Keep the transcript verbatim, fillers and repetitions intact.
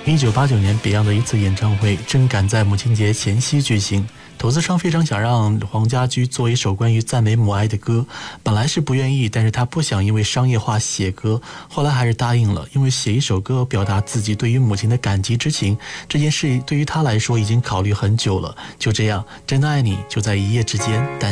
一九八九年 Beyond 的一次演唱会正赶在母亲节前夕举行，投资商非常想让黄家驹做一首关于赞美母爱的歌，本来是不愿意，但是他不想因为商业化写歌，后来还是答应了，因为写一首歌表达自己对于母亲的感激之情，这件事对于他来说已经考虑很久了。就这样，真的爱你就在一夜之间诞